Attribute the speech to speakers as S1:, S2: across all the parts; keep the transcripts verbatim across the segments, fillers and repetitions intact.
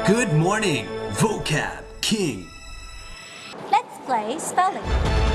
S1: Good morning, Vocab King.
S2: Let's play spelling.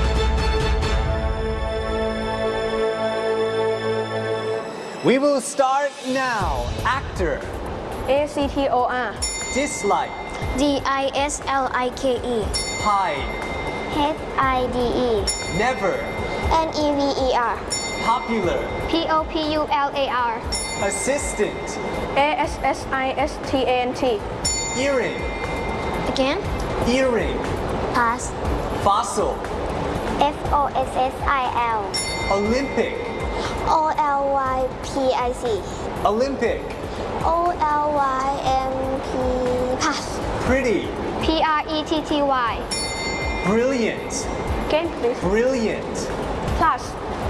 S3: We will start now. Actor.
S4: A C T O R
S3: Dislike.
S2: D I S L I K E.
S3: Hide.
S2: H I D E.
S3: Never.
S2: N E V E R.
S3: Popular.
S2: P O P U L A R.
S3: Assistant.
S4: A S S I S T A N T
S3: Earring.
S2: Again.
S3: Earring.
S2: Pass.
S3: Fossil.
S2: F O S S I L.
S3: Olympic.
S2: O L Y P I C.
S3: Olympic.
S2: O L Y M P. Pass.
S3: Pretty.
S2: P R E T T Y.
S3: Brilliant.
S4: Again please.
S3: Brilliant.
S4: Plus.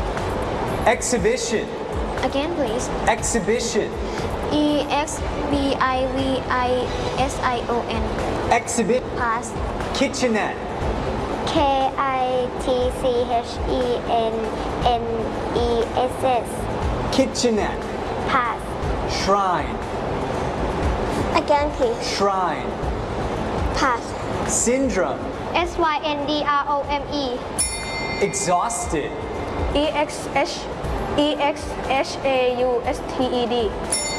S3: Exhibition.
S2: Again, please.
S3: Exhibition.
S2: E X B I V I S I O N.
S3: Exhibit.
S2: Pass.
S3: Kitchenette.
S2: K I T C H E N N E S S.
S3: Kitchenette.
S2: Pass.
S3: Shrine.
S2: Again, please.
S3: Shrine.
S2: Pass.
S3: Syndrome.
S2: S Y N D R O M E.
S3: Exhausted.
S4: E X H E X H A U S T E D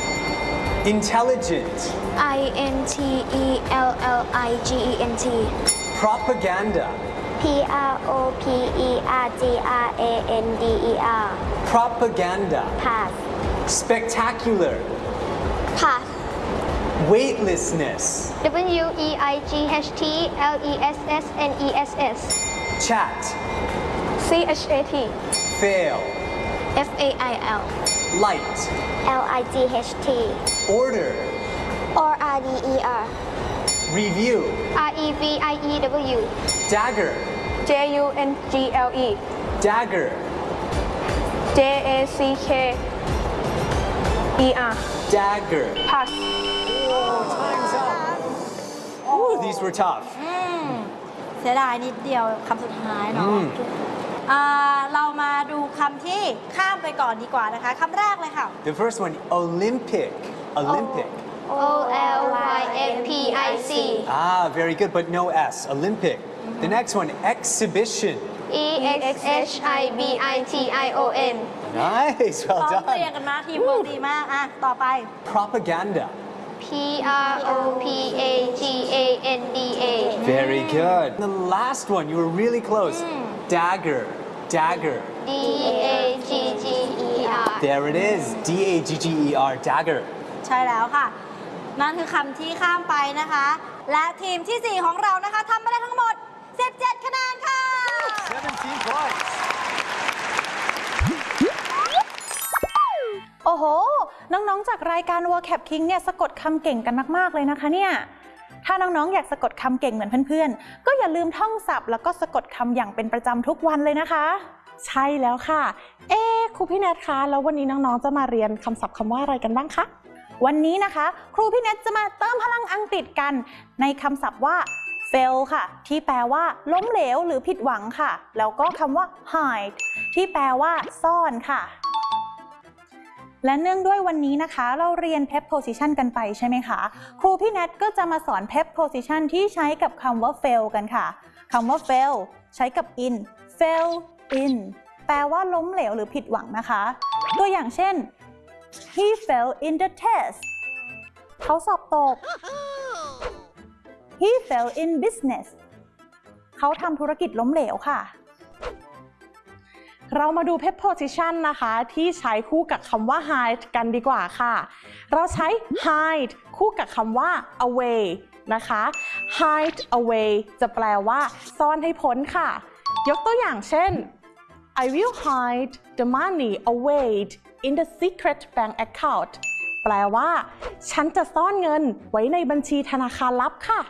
S3: Intelligent.
S2: I N T E L L I G E N T.
S3: Propaganda.
S2: P R O P E R G R A N D E R.
S3: Propaganda.
S2: Pass.
S3: Spectacular.
S2: Pass.
S3: Weightlessness.
S2: W E I G H T L E S S N E S S.
S3: Chat.
S4: C H A T
S3: Fail.
S2: F A I L.
S3: Light.
S2: L I G H T.
S3: Order.
S2: R R D E R.
S3: Review.
S2: R E V I E W.
S3: Dagger.
S4: J U N G L E
S3: Dagger.
S4: J A C K E R
S3: Dagger.
S4: Pass.
S3: Time's up. Ooh, these were tough.
S5: เสียดายนิดเดียวคำสุดท้ายเนาะอ่าเรามาดูคำที่ข้ามไปก่อนดีกว่านะคะคำแรกเลยค่ะ
S3: The first one, Olympic. Olympic.
S2: O L Y M P I C.
S3: Ah, very good, but no S. Olympic. The next one, exhibition.
S2: E X H I B I T I O N.
S3: Nice,
S5: พร้
S3: well
S5: อมเพรียง
S3: done.
S5: กันมาทีมเวิร์กดีมากอ่ะต่อไป
S3: Propaganda.
S2: P R O P A G A N D A.
S3: Very good. The last one, you were really close. Dagger. Dagger.
S2: D A G G E R.
S3: There it is. D A G G E R. Dagger.
S5: ใช่แล้วค่ะ นั่นคือคำที่ข้ามไปนะคะ และทีมที่สี่ของเรานะคะทำไปได้ทั้งหมดสิบเจ็ดคะแนนค่ะ
S3: seventeen points.
S6: โอ้โห น้องๆ จากรายการ Vocab King เนี่ยสะกดคำเก่งกันมากๆเลยนะคะเนี่ย ถ้าน้องๆ อยากสะกดคำเก่งเหมือนเพื่อนๆ ก็อย่าลืมท่องศัพท์แล้วก็สะกดคำอย่างเป็นประจำทุกวันเลยนะคะ
S7: ใช่แล้วค่ะ เอ๊ะครูพี่แนทคะแล้ววันนี้น้องๆ จะมาเรียนคำศัพท์คำว่าอะไรกันบ้างคะ
S6: วันนี้นะคะครูพี่เน็ตจะมาเติมพลังอังกฤษกันในคำศัพท์ว่า fail ค่ะที่แปลว่าล้มเหลวหรือผิดหวังค่ะแล้วก็คำว่า hide ที่แปลว่าซ่อนค่ะและเนื่องด้วยวันนี้นะคะเราเรียน prep position กันไปใช่ไหมคะครูพี่เน็ตก็จะมาสอน prep position ที่ใช้กับคำว่า fail กันค่ะคำว่า fail ใช้กับ in fail in แปลว่าล้มเหลวหรือผิดหวังนะคะตัวอย่างเช่นHe failed in the test เขาสอบตก He failed in business เขาทำธุรกิจล้มเหลวค่ะ
S7: เรามาดู preposition นะคะที่ใช้คู่กับคำว่า hide กันดีกว่าค่ะ เราใช้ hide คู่กับคำว่า away นะคะ hide away จะแปลว่าซ่อนให้พ้นค่ะ ยกตัวอย่างเช่น I will hide the money away in the secret bank account แปลว่าฉันจะซ่อนเงินไว้ในบัญชีธนาคารลับค่ะ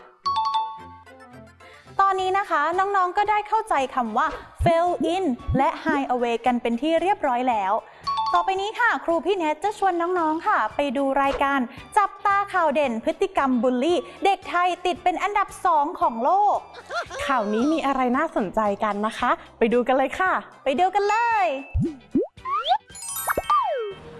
S6: ตอนนี้นะคะน้องๆก็ได้เข้าใจคำว่า fail in และ hide away กันเป็นที่เรียบร้อยแล้ว ต่อไปนี้ค่ะครูพี่เนทจะชวนน้องๆค่ะไปดูรายการจับตาข่าวเด่นพฤติกรรมบูลลี่เด็กไทยติดเป็นอันดับสองของโลก
S7: ข่าวนี้มีอะไรน่าสนใจกันนะคะไปดูกันเลยค่ะ
S6: ไปดูกันเลย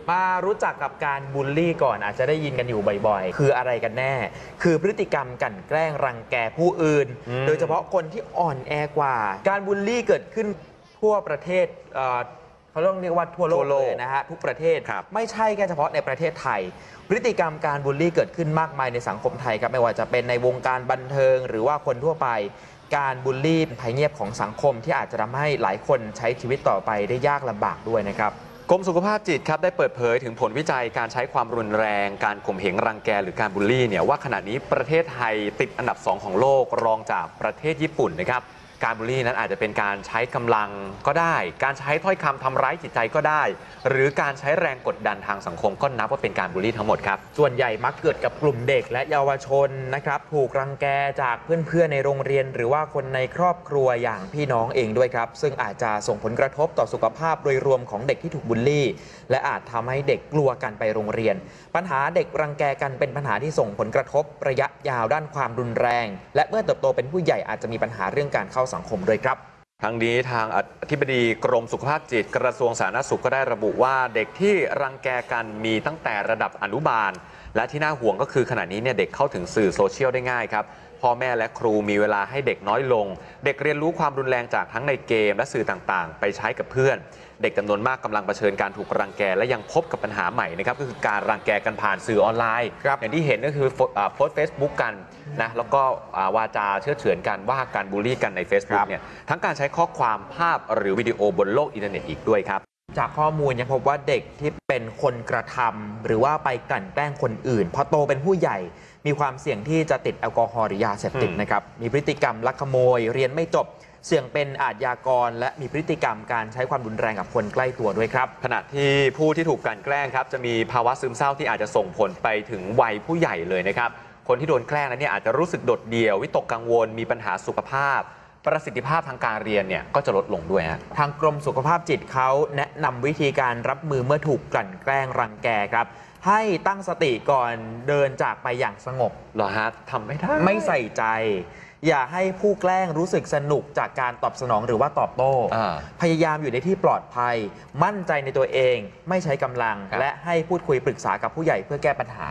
S8: มารู้จักกับการบูลลี่ก่อนอาจจะได้ยินกันอยู่บ่อยๆคืออะไรกันแน่คือพฤติกรรมกลั่นแกล้งรังแกผู้อื่นโดยเฉพาะคนที่อ่อนแอกว่าการบูลลี่เกิดขึ้นทั่วประเทศเขาต้องเรียกว่าทั่วโลกเลยนะฮะทุกประเทศไม่ใช่แค่เฉพาะในประเทศไทยพฤติกรรมการบูลลี่เกิดขึ้นมากมายในสังคมไทยครับไม่ว่าจะเป็นในวงการบันเทิงหรือว่าคนทั่วไปการบูลลี่เป็นภัยเงียบของสังคมที่อาจจะทำให้หลายคนใช้ชีวิตต่อไปได้ยากลำบากด้วยนะครับ
S9: กรมสุขภาพจิตครับได้เปิดเผยถึงผลวิจัยการใช้ความรุนแรงการข่มเหงรังแกหรือการบูลลี่เนี่ยว่าขณะนี้ประเทศไทยติดอันดับสองของโลกรองจากประเทศญี่ปุ่นนะครับการบูลลี่นั้นอาจจะเป็นการใช้กำลังก็ได้การใช้ถ้อยคำทำร้ายจิตใจก็ได้หรือการใช้แรงกดดันทางสังคมก็นับว่าเป็นการบูลลี่ทั้งหมดครับ
S8: ส่วนใหญ่มักเกิดกับกลุ่มเด็กและเยาวชนนะครับถูกรังแกจากเพื่อนๆในโรงเรียนหรือว่าคนในครอบครัวอย่างพี่น้องเองด้วยครับซึ่งอาจจะส่งผลกระทบต่อสุขภาพโดยรวมของเด็กที่ถูกบูลลี่และอาจทำให้เด็กกลัวกันไปโรงเรียนปัญหาเด็กรังแกกันเป็นปัญหาที่ส่งผลกระทบระยะยาวด้านความรุนแรงและเมื่อเติบโตเป็นผู้ใหญ่อาจจะมีปัญหาเรื่องการเข้าสังคมด้วยครับ
S9: ทั้งนี้ทางอธิบดีกรมสุขภาพจิตกระทรวงสาธารณสุขก็ได้ระบุว่าเด็กที่รังแกกันมีตั้งแต่ระดับอนุบาลและที่น่าห่วงก็คือขณะนี้เนี่ยเด็กเข้าถึงสื่อโซเชียลได้ง่ายครับพ่อแม่และครูมีเวลาให้เด็กน้อยลงเด็กเรียนรู้ความรุนแรงจากทั้งในเกมและสื่อต่างๆไปใช้กับเพื่อนเด็กจำนวนมากกำลังเผชิญการถูกรังแกและยังพบกับปัญหาใหม่นะครับก็คือการรังแกกันผ่านสื่อออนไลน์อย่างที่เห็นก็คือโพสต์เฟซบุ๊กกันนะแล้วก็วาจาเชื่อเฉือนกันว่าการบูลลี่กันใน Facebook เนี่ยทั้งการใช้ข้อความภาพหรือวิดีโอบนโลกอินเทอร์เน็ตอีกด้วยครับ
S8: จากข้อมูลยังพบว่าเด็กที่เป็นคนกระทำหรือว่าไปกลั่นแกล้งคนอื่นพอโตเป็นผู้ใหญ่มีความเสี่ยงที่จะติดแอลกอฮอล์หรือยาเสพติดนะครับมีพฤติกรรมลักขโมยเรียนไม่จบเสี่ยงเป็นอาชญากรและมีพฤติกรรมการใช้ความรุนแรงกับคนใกล้ตัวด้วยครับ
S9: ขณะที่ผู้ที่ถูกกลั่นแกล้งครับจะมีภาวะซึมเศร้าที่อาจจะส่งผลไปถึงวัยผู้ใหญ่เลยนะครับคนที่โดนแกล้งนั้นเนี่ยอาจจะรู้สึกโดดเดี่ยววิตกกังวลมีปัญหาสุขภาพประสิทธิภาพทางการเรียนเนี่ยก็จะลดลงด้วยฮะ
S8: ทางกรมสุขภาพจิตเขาแนะนำวิธีการรับมือเมื่อถูกกลั่นแกล้งรังแกครับให้ตั้งสติก่อนเดินจากไปอย่างสงบ
S9: เหรอฮะทำไม่ได้
S8: ไม่ใส่ใจอย่าให้ผู้แกล้งรู้สึกสนุกจากการตอบสนองหรือว่าตอบโต้พยายามอยู่ในที่ปลอดภัยมั่นใจในตัวเองไม่ใช้กำลังและให้พูดคุยปรึกษากับผู้ใหญ่เพื่อแก้ปัญหา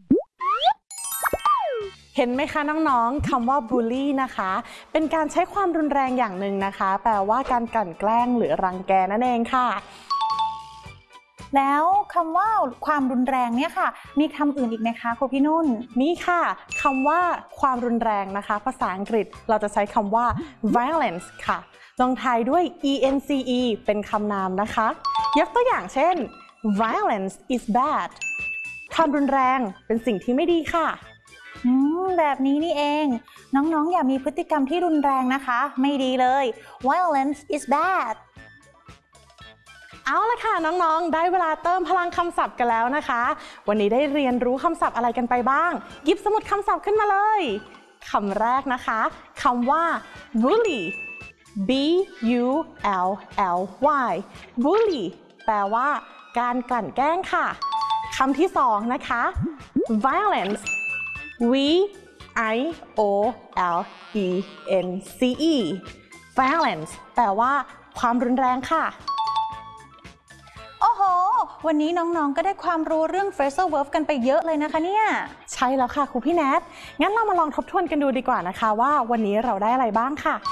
S7: เห็นไหมคะน้องๆคำว่าบูลลี่นะคะเป็นการใช้ความรุนแรงอย่างหนึ่งนะคะแปลว่าการกลั่นแกล้งหรือรังแกนั่นเองค่ะ
S6: แล้วคำว่าความรุนแรงเนี่ยค่ะมีคำอื่นอีกไหมคะครูพี่นุ่น
S7: นี่ค่ะคำว่าความรุนแรงนะคะภาษาอังกฤษเราจะใช้คำว่า violence ค่ะลงท้ายด้วย ence เป็นคำนามนะคะยกตัวอย่างเช่น violence is bad ความรุนแรงเป็นสิ่งที่ไม่ดีค่ะ
S6: อืมแบบนี้นี่เองน้องๆอย่ามีพฤติกรรมที่รุนแรงนะคะไม่ดีเลย violence is bad
S7: เอาละค่ะน้องๆได้เวลาเติมพลังคำศัพท์กันแล้วนะคะวันนี้ได้เรียนรู้คำศัพท์อะไรกันไปบ้างหยิบสมุดคำศัพท์ขึ้นมาเลยคำแรกนะคะคำว่า bully b u l l y bully แปลว่าการกลั่นแกล้งค่ะคำที่สองนะคะ violence v i o l e n c e violence แปลว่าความรุนแรงค่ะ
S6: โอ้โหวันนี้น้องๆก็ได้ความรู้เรื่อง phrasal verb กันไปเยอะเลยนะคะเนี่ย
S7: ใช่แล้วค่ะครูพี่แนทงั้นเรามาลองทบทวนกันดูดีกว่านะคะว่าวันนี้เราได้อะไรบ้างค่ะ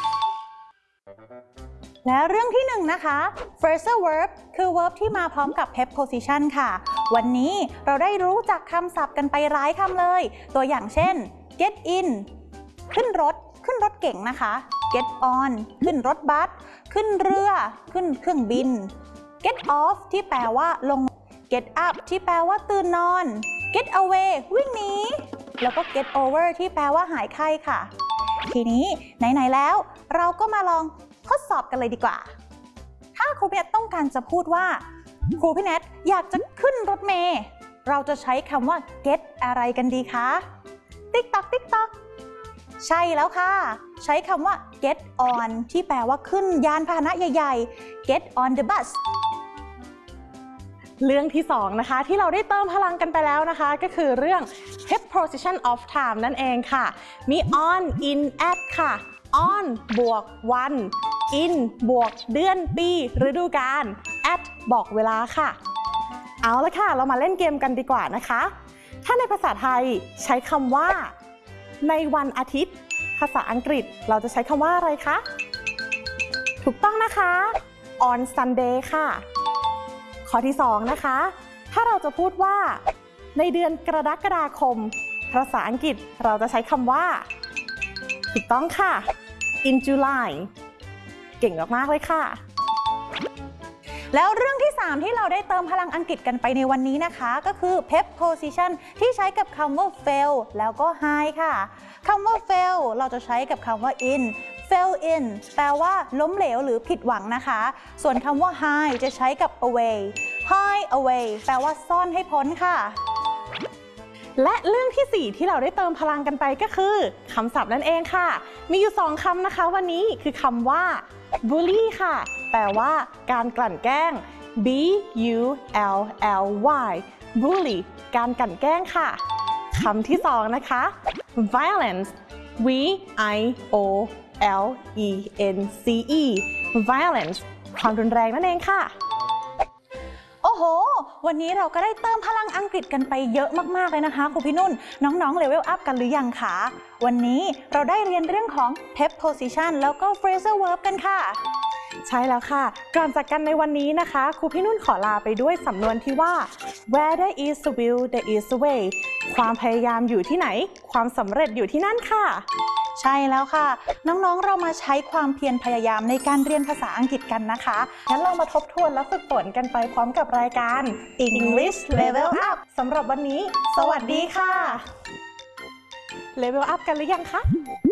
S6: และเรื่องที่หนึ่งนะคะ phrasal verb คือ verb ที่มาพร้อมกับ preposition ค่ะวันนี้เราได้รู้จักคำศัพท์กันไปหลายคำเลยตัวอย่างเช่น get in ขึ้นรถขึ้นรถเก๋งนะคะ get on ขึ้นรถบัสขึ้นเรือขึ้นเครื่องบินget off ที่แปลว่าลง get up ที่แปลว่าตื่นนอน get away วิ่งหนีแล้วก็ get over ที่แปลว่าหายไข้ค่ะทีนี้ไหนๆแล้วเราก็มาลองทดสอบกันเลยดีกว่าถ้าครูพี่แนทต้องการจะพูดว่าครูพี่แนทอยากจะขึ้นรถเมล์เราจะใช้คำว่า get อะไรกันดีคะติ๊กต๊อกติ๊กต๊อกใช่แล้วค่ะใช้คำว่า get on ที่แปลว่าขึ้นยานพาหนะใหญ่ๆ get on the bus
S7: เรื่องที่สองนะคะที่เราได้เติมพลังกันไปแล้วนะคะก็คือเรื่อง preposition of time นั่นเองค่ะมี on in at ค่ะ on บวกวัน in บวกเดือนปีฤดูกาล at บอกเวลาค่ะเอาละค่ะเรามาเล่นเกมกันดีกว่านะคะถ้าในภาษาไทยใช้คำว่าในวันอาทิตย์ภาษาอังกฤษเราจะใช้คำว่าอะไรคะถูกต้องนะคะ on Sunday ค่ะข้อที่สองนะคะถ้าเราจะพูดว่าในเดือนกรกฎาคมภาษาอังกฤษเราจะใช้คำว่าถูกต้องค่ะ in July เก่งมากๆเลยค่ะ
S6: แล้วเรื่องที่สามที่เราได้เติมพลังอังกฤษกันไปในวันนี้นะคะก็คือ preposition ที่ใช้กับคำว่า fail แล้วก็ high ค่ะคำว่า fail เราจะใช้กับคำว่า in fail in แปลว่าล้มเหลวหรือผิดหวังนะคะส่วนคำว่า hide จะใช้กับ away hide away แปลว่าซ่อนให้พ้นค่ะ
S7: และเรื่องที่สี่ที่เราได้เติมพลังกันไปก็คือคำศัพท์นั่นเองค่ะมีอยู่สองคำนะคะวันนี้คือคำว่า bully ค่ะแปลว่าการกลั่นแกล้ง b u l l y bully การกลั่นแกล้งค่ะคำที่สองนะคะ violence v i o l e n c e violence ความรุนแรงนั่นเองค่ะ
S6: โอ้โหวันนี้เราก็ได้เติมพลังอังกฤษกันไปเยอะมากๆเลยนะคะครูพี่นุ่นน้องๆเลเวลอัพกันหรือยังคะวันนี้เราได้เรียนเรื่องของ preposition แล้วก็ phrasal verb กันค่ะ
S7: ใช่แล้วค่ะก่อนจากกันในวันนี้นะคะครูพี่นุ่นขอลาไปด้วยสำนวนที่ว่า where there is a will there is a way ความพยายามอยู่ที่ไหนความสำเร็จอยู่ที่นั่นค่ะ
S6: ใช่แล้วค่ะน้องๆเรามาใช้ความเพียรพยายามในการเรียนภาษาอังกฤษกันนะคะงั้นเรามาทบทวนและฝึกฝนกันไปพร้อมกับรายการ English Level Up สำหรับวันนี้สวัสดีค่ะ
S7: Level Up กันหรือยังคะ